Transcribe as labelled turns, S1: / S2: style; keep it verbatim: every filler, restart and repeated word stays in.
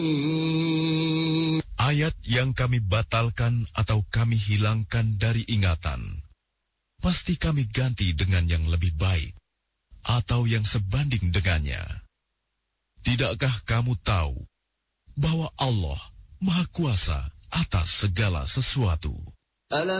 S1: Ayat yang kami batalkan atau kami hilangkan dari ingatan, pasti kami ganti dengan yang lebih baik, atau yang sebanding dengannya. Tidakkah kamu tahu bahwa Allah Maha Kuasa atas segala sesuatu?